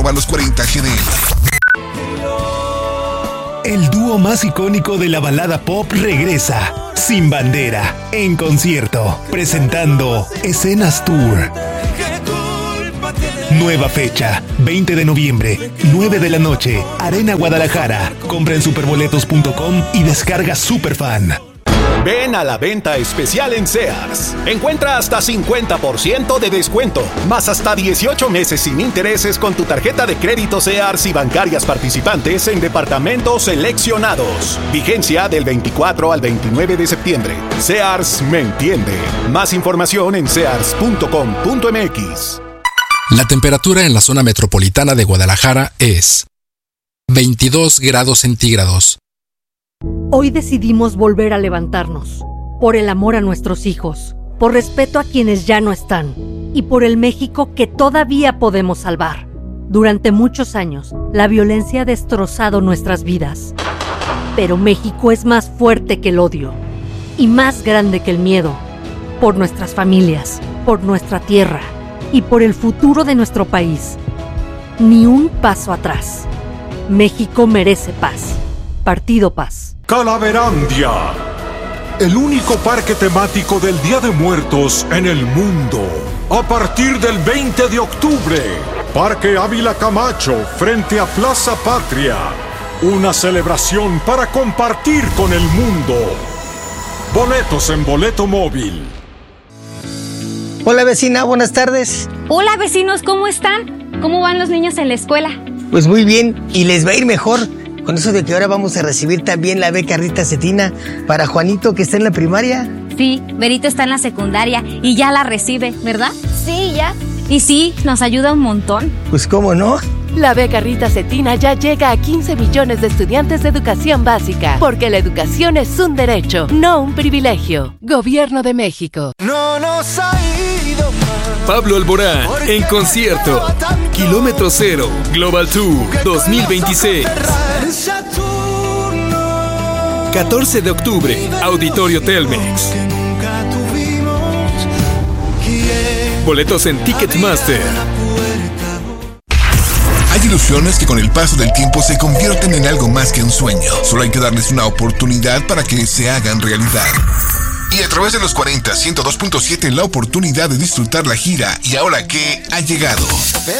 @los40GDL. El dúo más icónico de la balada pop regresa, Sin Bandera, en concierto, presentando Escenas Tour. Nueva fecha, 20 de noviembre, 9 de la noche, Arena Guadalajara. Compra en superboletos.com y descarga Superfan. Ven a la venta especial en Sears. Encuentra hasta 50% de descuento, más hasta 18 meses sin intereses con tu tarjeta de crédito Sears y bancarias participantes en departamentos seleccionados. Vigencia del 24 al 29 de septiembre. Sears me entiende. Más información en sears.com.mx. La temperatura en la zona metropolitana de Guadalajara es 22 grados centígrados. Hoy decidimos volver a levantarnos, por el amor a nuestros hijos, por respeto a quienes ya no están y por el México que todavía podemos salvar. Durante muchos años, la violencia ha destrozado nuestras vidas. Pero México es más fuerte que el odio y más grande que el miedo. Por nuestras familias, por nuestra tierra y por el futuro de nuestro país. Ni un paso atrás. México merece paz. Partido Paz. Calaverandia, el único parque temático del Día de Muertos en el mundo. A partir del 20 de octubre, Parque Ávila Camacho, frente a Plaza Patria. Una celebración para compartir con el mundo. Boletos en Boleto Móvil. Hola vecina, buenas tardes. Hola vecinos, ¿cómo están? ¿Cómo van los niños en la escuela? Pues muy bien, y les va a ir mejor. Con eso de que ahora vamos a recibir también la beca Rita Cetina para Juanito, que está en la primaria. Sí, Berito está en la secundaria y ya la recibe, ¿verdad? Sí, ya. Y sí, nos ayuda un montón. Pues cómo no. La beca Rita Cetina ya llega a 15 millones de estudiantes de educación básica, porque la educación es un derecho, no un privilegio. Gobierno de México. No nos ha ido mal. Pablo Alborán en concierto. Kilómetro Cero Global Tour 2026. 14 de octubre, Auditorio Telmex. Boletos en Ticketmaster. Hay ilusiones que con el paso del tiempo se convierten en algo más que un sueño. Solo hay que darles una oportunidad para que se hagan realidad. Y a través de los 40, 102.7, la oportunidad de disfrutar la gira. Y ahora que ha llegado